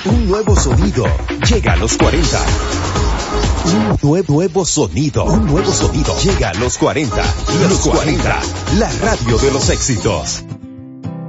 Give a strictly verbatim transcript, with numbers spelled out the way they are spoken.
Un nuevo sonido llega a los cuarenta. Un nuevo, nuevo sonido, un nuevo sonido llega a los cuarenta. Los cuarenta, la radio de los éxitos.